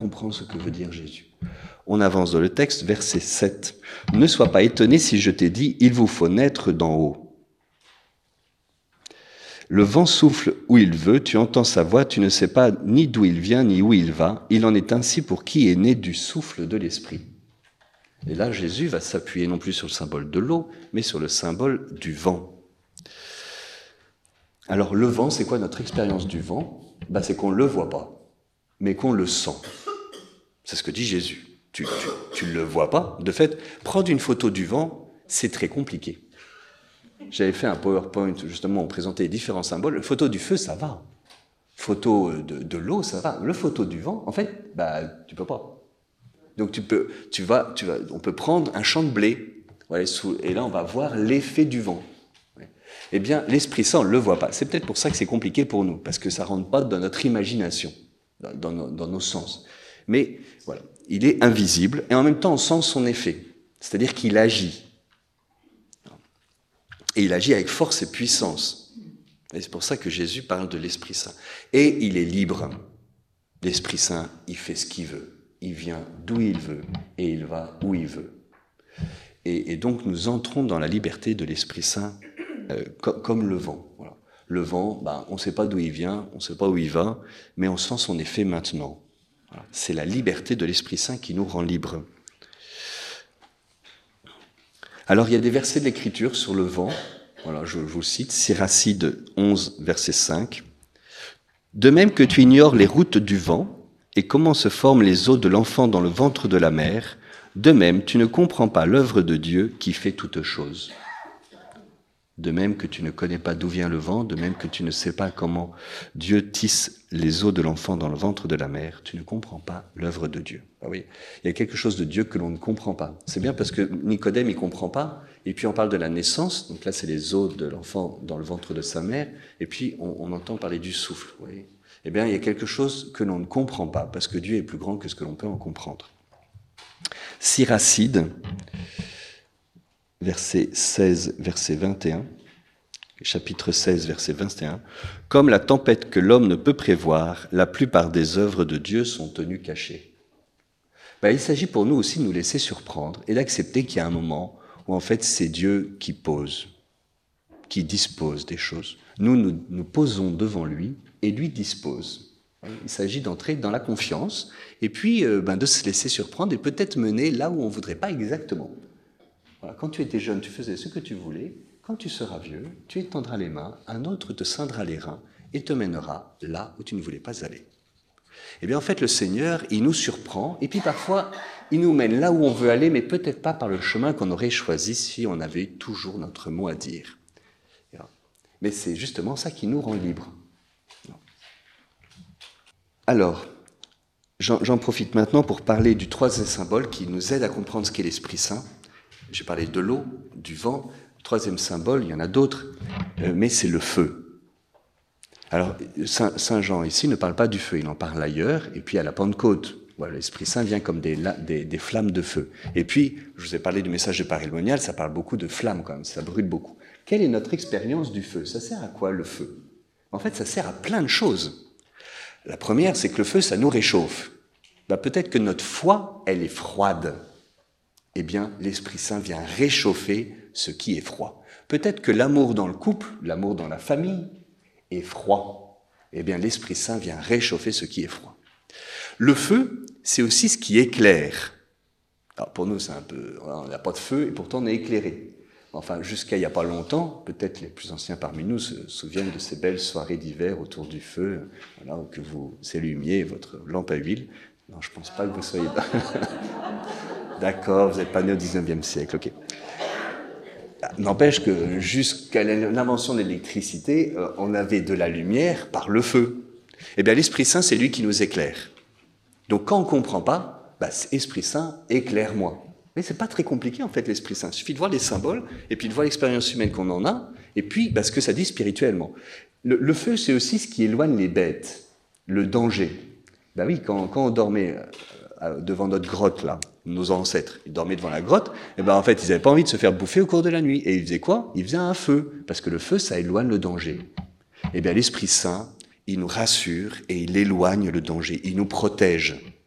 comprendre ce que veut dire Jésus. On avance dans le texte, verset 7. « Ne sois pas étonné si je t'ai dit, il vous faut naître d'en haut. Le vent souffle où il veut, tu entends sa voix, tu ne sais pas ni d'où il vient ni où il va. Il en est ainsi pour qui est né du souffle de l'Esprit. » Et là, Jésus va s'appuyer non plus sur le symbole de l'eau, mais sur le symbole du vent. Alors, le vent, c'est quoi notre expérience du vent ? C'est qu'on ne le voit pas, mais qu'on le sent. C'est ce que dit Jésus. Tu ne le vois pas. De fait, prendre une photo du vent, c'est très compliqué. J'avais fait un PowerPoint, justement, où on présentait les différents symboles. La photo du feu, ça va. Photo de l'eau, ça va. Le photo du vent, en fait, tu peux pas. Donc on peut prendre un champ de blé, et là on va voir l'effet du vent. Eh bien, l'Esprit Saint, on ne le voit pas. C'est peut-être pour ça que c'est compliqué pour nous, parce que ça ne rentre pas dans notre imagination, dans nos sens. Mais voilà, il est invisible, et en même temps on sent son effet, c'est-à-dire qu'il agit. Et il agit avec force et puissance. Et c'est pour ça que Jésus parle de l'Esprit Saint. Et il est libre. L'Esprit Saint, il fait ce qu'il veut. Il vient d'où il veut et il va où il veut. Et donc nous entrons dans la liberté de l'Esprit Saint comme le vent. Voilà. Le vent, on ne sait pas d'où il vient, on ne sait pas où il va, mais on sent son effet maintenant. Voilà. C'est la liberté de l'Esprit Saint qui nous rend libres. Alors il y a des versets de l'Écriture sur le vent. Voilà, je vous cite, Siracide 11, verset 5. « De même que tu ignores les routes du vent, et comment se forment les os de l'enfant dans le ventre de la mère, de même tu ne comprends pas l'œuvre de Dieu qui fait toutes choses. » De même que tu ne connais pas d'où vient le vent, de même que tu ne sais pas comment Dieu tisse les os de l'enfant dans le ventre de la mère, tu ne comprends pas l'œuvre de Dieu. Oui, il y a quelque chose de Dieu que l'on ne comprend pas. C'est bien parce que Nicodème, il ne comprend pas, et puis on parle de la naissance, donc là c'est les os de l'enfant dans le ventre de sa mère, et puis on entend parler du souffle, vous voyez. Eh bien, il y a quelque chose que l'on ne comprend pas, parce que Dieu est plus grand que ce que l'on peut en comprendre. Siracide, verset 16, verset 21, chapitre 16, verset 21, « Comme la tempête que l'homme ne peut prévoir, la plupart des œuvres de Dieu sont tenues cachées. » Il s'agit pour nous aussi de nous laisser surprendre et d'accepter qu'il y a un moment où en fait c'est Dieu qui pose, qui dispose des choses. Nous posons devant lui et lui dispose. Il s'agit d'entrer dans la confiance et puis de se laisser surprendre et peut-être mener là où on ne voudrait pas exactement. Voilà, quand tu étais jeune, tu faisais ce que tu voulais. Quand tu seras vieux, tu étendras les mains, un autre te ceindra les reins et te mènera là où tu ne voulais pas aller. Eh bien, en fait, le Seigneur, il nous surprend et puis parfois, il nous mène là où on veut aller, mais peut-être pas par le chemin qu'on aurait choisi si on avait eu toujours notre mot à dire. Mais c'est justement ça qui nous rend libres. Alors, j'en profite maintenant pour parler du troisième symbole qui nous aide à comprendre ce qu'est l'Esprit Saint. J'ai parlé de l'eau, du vent. Troisième symbole, il y en a d'autres, mais c'est le feu. Alors, Saint Jean ici ne parle pas du feu, il en parle ailleurs, et puis à la Pentecôte, voilà, l'Esprit Saint vient comme des flammes de feu. Et puis, je vous ai parlé du message de parémonial, ça parle beaucoup de flammes quand même, ça brûle beaucoup. Quelle est notre expérience du feu ? Ça sert à quoi le feu ? En fait, ça sert à plein de choses. La première, c'est que le feu, ça nous réchauffe. Peut-être que notre foi, elle est froide. Eh bien, l'Esprit Saint vient réchauffer ce qui est froid. Peut-être que l'amour dans le couple, l'amour dans la famille est froid. Eh bien, l'Esprit Saint vient réchauffer ce qui est froid. Le feu, c'est aussi ce qui éclaire. Alors pour nous, c'est un peu... On n'a pas de feu et pourtant on est éclairé. Enfin, jusqu'à il n'y a pas longtemps, peut-être les plus anciens parmi nous se souviennent de ces belles soirées d'hiver autour du feu, voilà, que vous allumiez votre lampe à huile. Non, je ne pense pas que vous soyez... D'accord, vous n'êtes pas né au 19e siècle, ok. N'empêche que jusqu'à l'invention de l'électricité, on avait de la lumière par le feu. Eh bien, l'Esprit Saint, c'est lui qui nous éclaire. Donc, quand on ne comprend pas, Esprit Saint, éclaire-moi. Mais ce n'est pas très compliqué, en fait, l'Esprit Saint. Il suffit de voir les symboles, et puis de voir l'expérience humaine qu'on en a, et puis ce que ça dit spirituellement. Le feu, c'est aussi ce qui éloigne les bêtes, le danger. Oui, quand on dormait devant notre grotte, là, nos ancêtres, ils dormaient devant la grotte, en fait, ils n'avaient pas envie de se faire bouffer au cours de la nuit. Et ils faisaient quoi ? Ils faisaient un feu, parce que le feu, ça éloigne le danger. Eh bien, l'Esprit Saint, il nous rassure et il éloigne le danger, il nous protège.